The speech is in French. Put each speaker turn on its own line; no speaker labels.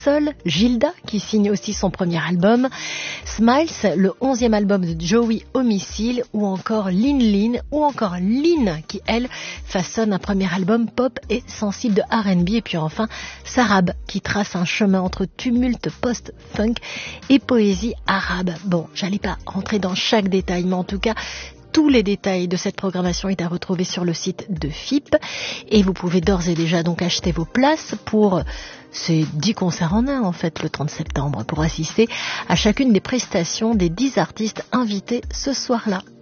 Seul, Gilda, qui signe aussi son premier album, Smiles, le 11e album de Joey Homicile, ou encore Lin Lin, ou encore Lynn, qui, elle, façonne un premier album pop et sensible de R&B, et puis enfin, Sarab, qui trace un chemin entre tumulte post-funk et poésie arabe. Bon, j'allais pas rentrer dans chaque détail, mais en tout cas, tous les détails de cette programmation est à retrouver sur le site de FIP, et vous pouvez d'ores et déjà donc acheter vos places pour ces 10 concerts en un, en fait, le 30 septembre, pour assister à chacune des prestations des 10 artistes invités ce soir-là.